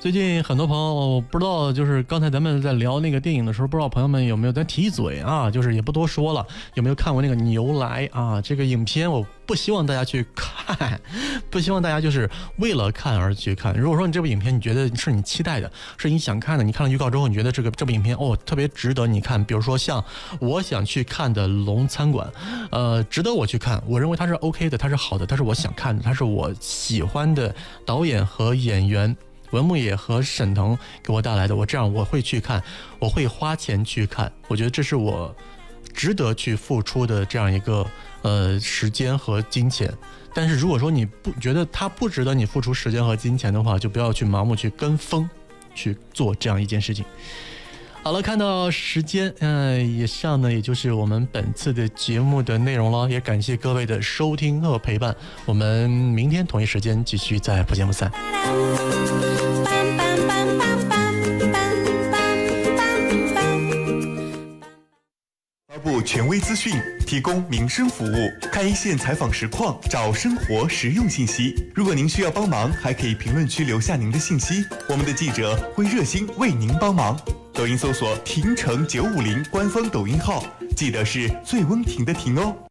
最近很多朋友不知道，就是刚才咱们在聊那个电影的时候，不知道朋友们有没有在提一嘴啊？就是也不多说了，有没有看过那个牛来啊？这个影片我不希望大家去看，不希望大家就是为了看而去看。如果说你这部影片你觉得是你期待的，是你想看的，你看了预告之后，你觉得这部影片特别值得你看，比如说像我想去看的龙餐馆，值得我去看，我认为它是 OK 的，它是好的，它是我想看的，它是我喜欢的导演和演员文牧野和沈腾给我带来的，我会去看，我会花钱去看，我觉得这是我值得去付出的这样一个时间和金钱。但是如果说你不觉得它不值得你付出时间和金钱的话，就不要去盲目去跟风去做这样一件事情。好了，看到时间，以上呢也就是我们本次的节目的内容了，也感谢各位的收听和陪伴，我们明天同一时间继续在不见不散。 发布权威资讯，提供民生服务，看一线采访实况，找生活实用信息。如果您需要帮忙，还可以评论区留下您的信息，我们的记者会热心为您帮忙。抖音搜索“婷城950”官方抖音号，记得是最温婷的婷哦。